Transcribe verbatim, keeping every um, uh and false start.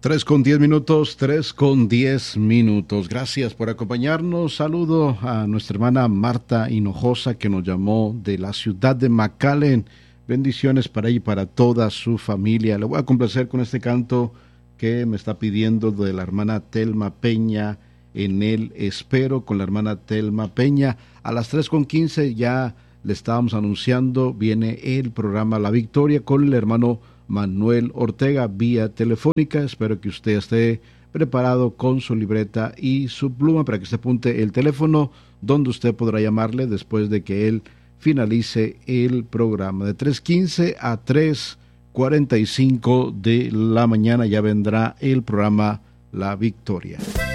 Tres con diez minutos, tres con diez minutos. Gracias por acompañarnos. Saludo a nuestra hermana Marta Hinojosa, que nos llamó de la ciudad de McAllen. Bendiciones para ella y para toda su familia. Le voy a complacer con este canto que me está pidiendo de la hermana Telma Peña. En él espero, con la hermana Telma Peña. A las tres con quince ya le estábamos anunciando, viene el programa La Victoria con el hermano Manuel Ortega vía telefónica. Espero que usted esté preparado con su libreta y su pluma para que se apunte el teléfono donde usted podrá llamarle después de que él finalice el programa. De tres quince a tres cuarenta y cinco de la mañana ya vendrá el programa La Victoria.